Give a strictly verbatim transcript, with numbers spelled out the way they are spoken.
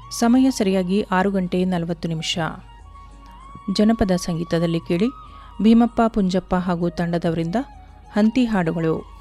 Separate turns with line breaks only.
ಸಮಯ ಸರಿಯಾಗಿ ಆರು ಗಂಟೆ ನಲವತ್ತು ನಿಮಿಷ. ಜನಪದ ಸಂಗೀತದಲ್ಲಿ ಕೇಳಿ ಭೀಮಪ್ಪ ಪುಂಜಪ್ಪ ಹಾಗೂ ತಂಡದವರಿಂದ ಹಂತಿ ಹಾಡುಗಳು.